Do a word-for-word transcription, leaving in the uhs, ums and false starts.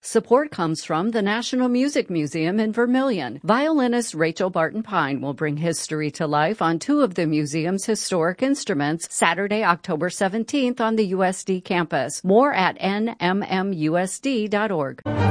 Support comes from the National Music Museum in Vermilion. Violinist Rachel Barton Pine will bring history to life on two of the museum's historic instruments Saturday, October seventeenth on the U S D campus. More at N M M U S D dot org.